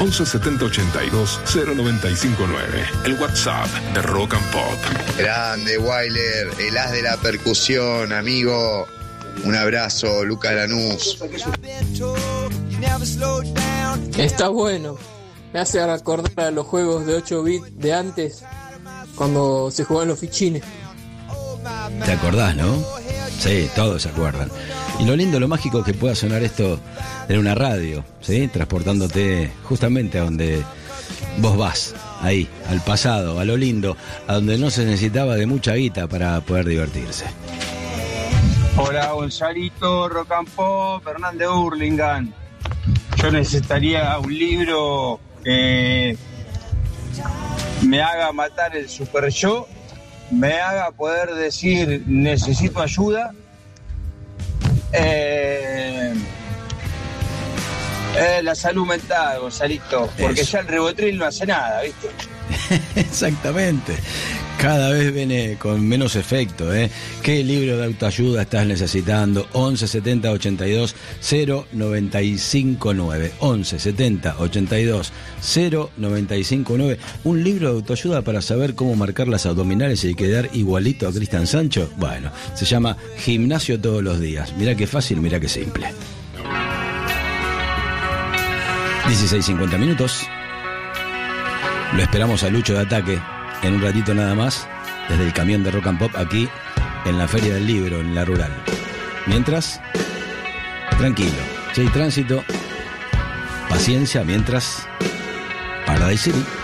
11 70 82 0959. El WhatsApp de Rock and Pop. Grande, Weiler, el as de la percusión, amigo. Un abrazo, Lucas Lanús. Está bueno. Me hace recordar a los juegos de 8 bits de antes, cuando se jugaban los fichines. ¿Te acordás, no? Sí, todos se acuerdan. Y lo lindo, lo mágico que pueda sonar esto en una radio, ¿sí? Transportándote justamente a donde vos vas, ahí, al pasado, a lo lindo, a donde no se necesitaba de mucha guita para poder divertirse. Hola, Gonzalito, Rock and Pop, Fernández Hurlingham. Yo necesitaría un libro que me haga matar el super yo, me haga poder decir necesito ayuda. La salud mental, Gonzalito, porque eso. Ya el Rivotril no hace nada, ¿viste? Exactamente. Cada vez viene con menos efecto, ¿eh? ¿Qué libro de autoayuda estás necesitando? 11 70 82 0959. 11 70 82 0959. Un libro de autoayuda para saber cómo marcar las abdominales y quedar igualito a Cristian Sancho. Bueno, se llama Gimnasio todos los días. Mirá qué fácil, mirá qué simple. 16:50 minutos. Lo esperamos a Lucho de Ataque en un ratito nada más, desde el camión de Rock and Pop aquí en la Feria del Libro, en la Rural. Mientras, tranquilo, si hay tránsito, paciencia, mientras Paradise City.